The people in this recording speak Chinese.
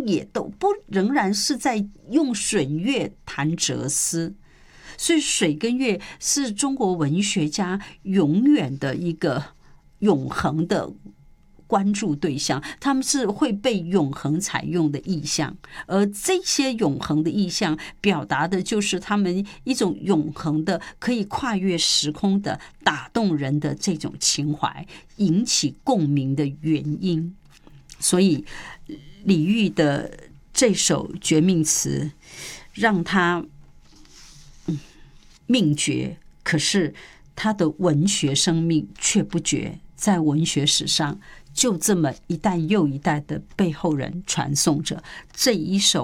也都不仍然是在用水月谈哲思。所以水跟月是中国文学家永远的一个永恒的关注对象，他们是会被永恒采用的意象，而这些永恒的意象表达的就是他们一种永恒的可以跨越时空的打动人的这种情怀，引起共鸣的原因。所以李煜的这首绝命词让他命绝，可是他的文学生命却不绝，在文学史上就这么一代又一代的被后人传颂着这一首